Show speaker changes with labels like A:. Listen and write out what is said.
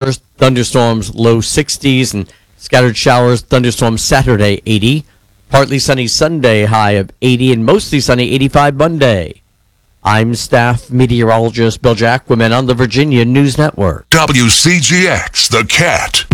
A: showers, thunderstorms, low 60s, and scattered showers, thunderstorms Saturday, 80. Partly sunny Sunday, high of 80, and mostly sunny 85 Monday. I'm staff meteorologist Bill Jacquemin on the Virginia News Network.
B: WCGX, The Cat.